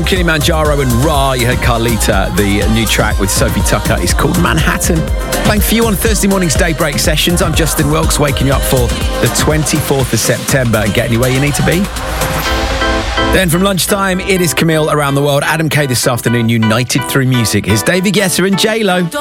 Kilimanjaro and Ra. You heard Carlita, the new track with Sophie Tucker is called Manhattan. Playing for you on Thursday morning's Daybreak Sessions. I'm Justin Wilkes, waking you up for the 24th of September and getting you where you need to be. Then from lunchtime, it is Camille Around the World. Adam Kay this afternoon, united through music. Here's David Guetta and J-Lo.